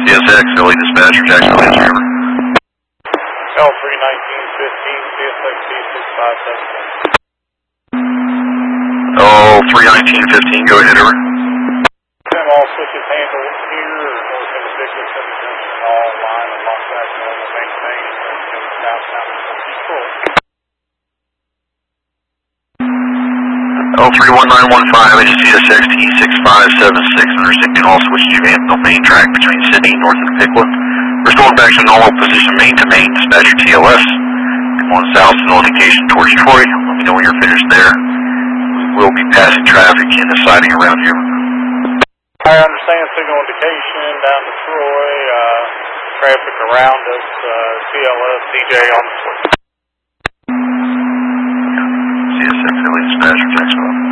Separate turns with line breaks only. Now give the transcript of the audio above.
CSX, Philly Dispatcher, Jacksonville, answer over.
L31915, CSX C6576.
Oh, 31915, go ahead, over.
All switches handled here, north individual 7 junction, all line and lock back normal maintain, southbound Detroit.
L31915, CSX T6576, intersecting all switches you handle main track between Sydney, north of Pickwood. Restored back to normal position main to main, dispatcher TLS. Come on south to notification towards Detroit. Let me know when you're finished there. We will be passing traffic in the siding around here.
I understand signal indication down to Troy, traffic around us, TLS, DJ on the switch.
CSX, Philly Dispatcher, Jacksonville.